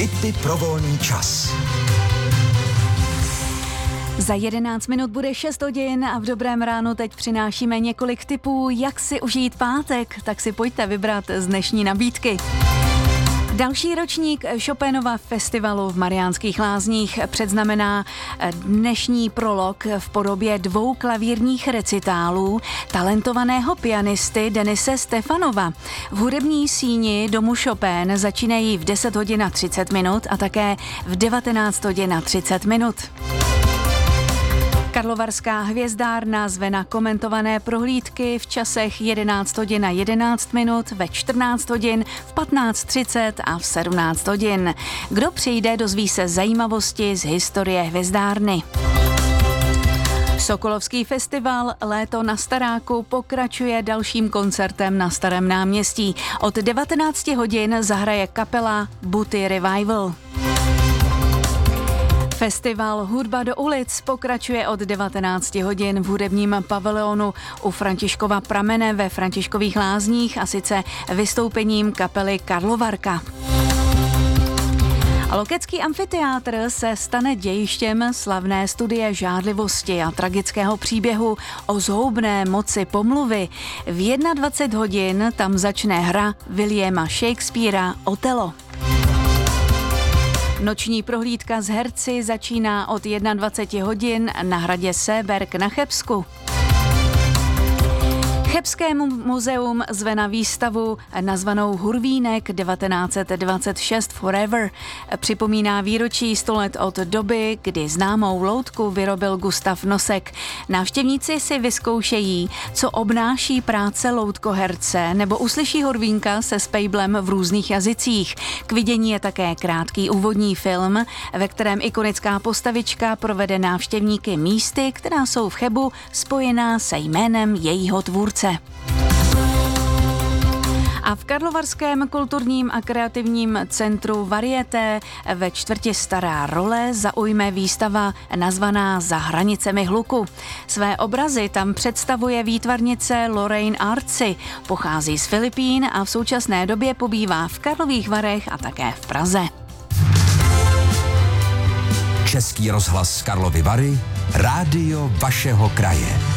Tipy pro volný čas. Za 11 minut bude 6 hodin a v Dobrém ránu teď přinášíme několik tipů, jak si užít pátek, tak si pojďte vybrat z dnešní nabídky. Další ročník Chopinova festivalu v Mariánských Lázních předznamená dnešní prolog v podobě 2 klavírních recitálů talentovaného pianisty Denise Stefanova. V hudební síni domu Chopin začínají v 10 hodin a 30 minut a také v 19 hodin a 30 minut. Karlovarská hvězdárna zve na komentované prohlídky v časech 11 hodin a 11 minut, ve 14 hodin, v 15:30 a v 17 hodin. Kdo přijde, dozví se zajímavosti z historie hvězdárny. Sokolovský festival Léto na Staráku pokračuje dalším koncertem na Starém náměstí. Od 19 hodin zahraje kapela Buty Revival. Festival Hudba do ulic pokračuje od 19 hodin v hudebním pavilonu u Františkova pramene ve Františkových Lázních a sice vystoupením kapely Karlovarka. Lokecký amfiteátr se stane dějištěm slavné studie žádlivosti a tragického příběhu o zhoubné moci pomluvy. V 21 hodin tam začne hra Williama Shakespearea Othello. Noční prohlídka s herci začíná od 21 hodin na hradě Séberk na Chebsku. Chebské muzeum zve na výstavu nazvanou Hurvínek 1926 Forever. Připomíná výročí 100 let od doby, kdy známou loutku vyrobil Gustav Nosek. Návštěvníci si vyzkoušejí, co obnáší práce loutkoherce, nebo uslyší Hurvínka se spejblem v různých jazycích. K vidění je také krátký úvodní film, ve kterém ikonická postavička provede návštěvníky místy, která jsou v Chebu spojená se jménem jejího tvůrce. A v Karlovarském kulturním a kreativním centru Varieté ve čtvrti Stará Role zaujme výstava nazvaná Za hranicemi hluku. Své obrazy tam představuje výtvarnice Lorraine Artsy. Pochází z Filipín a v současné době pobývá v Karlových Varech a také v Praze. Český rozhlas Karlovy Vary, rádio vašeho kraje.